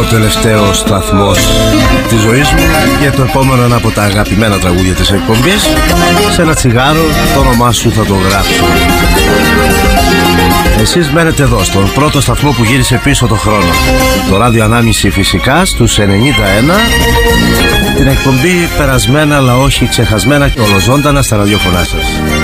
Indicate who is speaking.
Speaker 1: τελευταίος σταθμός της ζωής μου, για το επόμενο ένα από τα αγαπημένα τραγούδια της εκπομπής. Σε ένα τσιγάρο το όνομά σου θα το γράψω. Εσείς μένετε εδώ στον πρώτο σταθμό που γύρισε πίσω το χρόνο, το ράδιο Ανάμνηση φυσικά στους 91. Την εκπομπή περασμένα αλλά όχι ξεχασμένα και ολοζώντανα στα ραδιόφωνά σας.